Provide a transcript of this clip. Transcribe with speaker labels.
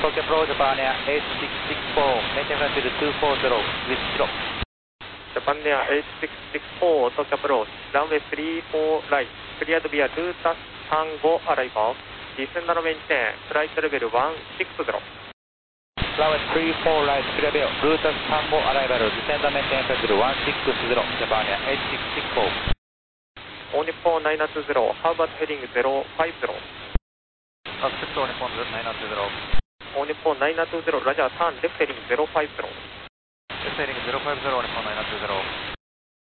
Speaker 1: Tokyo Approach Japan Air 8664, maintain flight level 240, with 0.
Speaker 2: Japan Air 8664, Tokyo Approach, runway 34 right, cleared via Rutas Tango arrival, descend and maintain, flight level 160.
Speaker 1: Runway 34 right, clear via Rutas Tango arrival, descend and maintain flight level 160, Japan Air 8664.
Speaker 2: Nippon 920, how about heading 050?
Speaker 1: Accept Nippon 920.
Speaker 2: Nippon 920, Roger, turn left heading 050.
Speaker 1: Left heading 050, Nippon 920.